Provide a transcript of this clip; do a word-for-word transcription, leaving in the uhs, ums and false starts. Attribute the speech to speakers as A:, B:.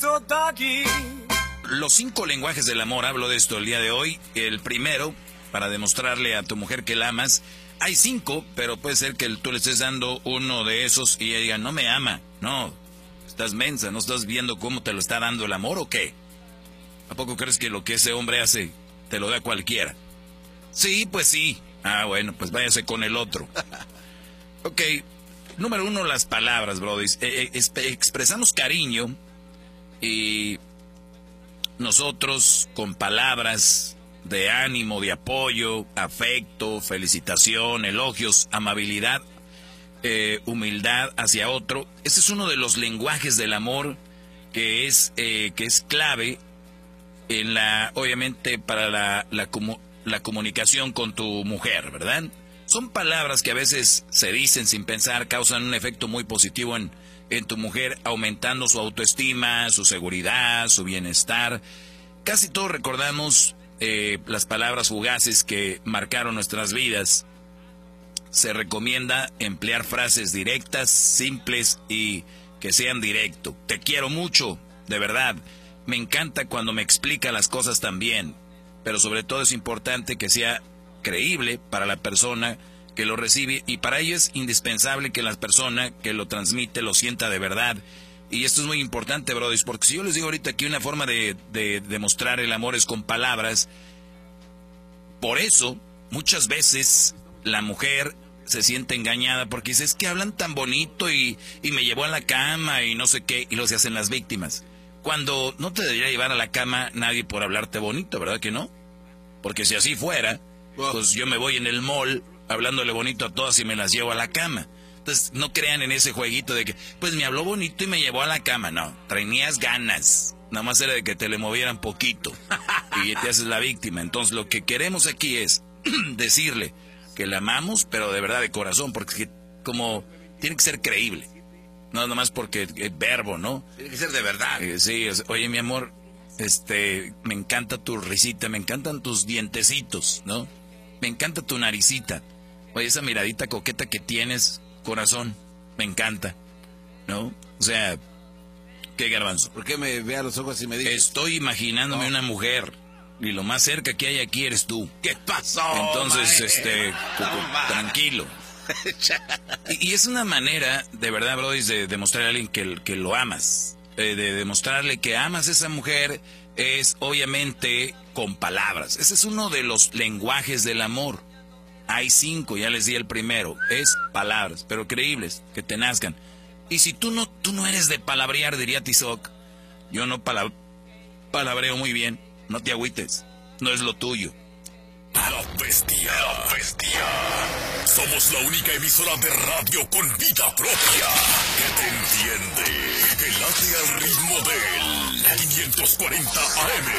A: Los cinco lenguajes del amor, hablo de esto el día de hoy. El primero, para demostrarle a tu mujer que la amas. Hay cinco, pero puede ser que tú le estés dando uno de esos y ella diga, no me ama. No, estás mensa, ¿no estás viendo cómo te lo está dando el amor o qué? ¿A poco crees que lo que ese hombre hace te lo da cualquiera? Sí, pues sí. Ah, bueno, pues váyase con el otro. Ok, número uno, las palabras, brody. Eh, eh, expresamos cariño y nosotros con palabras de ánimo, de apoyo, afecto, felicitación, elogios, amabilidad, eh, humildad hacia otro. Ese es uno de los lenguajes del amor que es, eh, que es clave en la, obviamente, para la, la, la comunicación con tu mujer, ¿verdad? Son palabras que a veces se dicen sin pensar, causan un efecto muy positivo en, en tu mujer, aumentando su autoestima, su seguridad, su bienestar. Casi todos recordamos eh, las palabras fugaces que marcaron nuestras vidas. Se recomienda emplear frases directas, simples y que sean directo. Te quiero mucho, de verdad. Me encanta cuando me explica las cosas también. Pero sobre todo es importante que sea creíble para la persona que lo recibe, y para ello es indispensable que la persona que lo transmite lo sienta de verdad. Y esto es muy importante, brothers, porque si yo les digo ahorita que una forma de, de demostrar el amor es con palabras, por eso muchas veces la mujer se siente engañada porque dice, es que hablan tan bonito y, y me llevó a la cama y no sé qué, y lo se hacen las víctimas. Cuando no te debería llevar a la cama nadie por hablarte bonito, ¿verdad que no? Porque si así fuera, pues yo me voy en el mall hablándole bonito a todas y me las llevo a la cama. Entonces, no crean en ese jueguito de que, pues me habló bonito y me llevó a la cama. No, tenías ganas. Nada más era de que te le movieran poquito y te haces la víctima. Entonces, lo que queremos aquí es decirle que la amamos, pero de verdad de corazón, porque como tiene que ser creíble. No nada más porque es verbo, ¿no?
B: Tiene que ser de verdad.
A: Eh, sí, o sea, oye, mi amor, este, me encanta tu risita, me encantan tus dientecitos, ¿no? Me encanta tu naricita. Oye, esa miradita coqueta que tienes, corazón, me encanta, ¿no? O sea, ¿qué, Garbanzo?
B: ¿Por qué me ve a los ojos y me dice?
A: Estoy imaginándome no. una mujer, y lo más cerca que hay aquí eres tú.
B: ¿Qué pasó?
A: Entonces,
B: mae?
A: este,
B: no,
A: tranquilo. y, y es una manera, de verdad, brody, de demostrarle a alguien que, que lo amas. Eh, de demostrarle que amas a esa mujer es, obviamente, con palabras. Ese es uno de los lenguajes del amor. Hay cinco, ya les di el primero. Es palabras, pero creíbles, que te nazcan. Y si tú no, tú no eres de palabrear, diría Tizoc. Yo no pala palabreo muy bien. No te agüites. No es lo tuyo.
C: La bestia. La bestia. Somos la única emisora de radio con vida propia que te entiende, que late al ritmo del quinientos cuarenta A M.